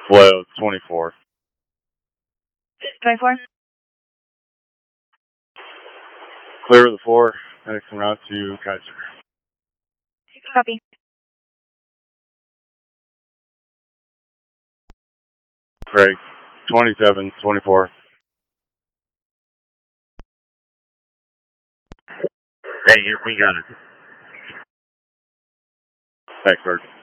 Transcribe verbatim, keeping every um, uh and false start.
Flow twenty-four. twenty-four. Clear of the four, heading from route to Kaiser. Copy. Craig, twenty-seven, twenty-four. Hey, we got it. Thanks, Bird.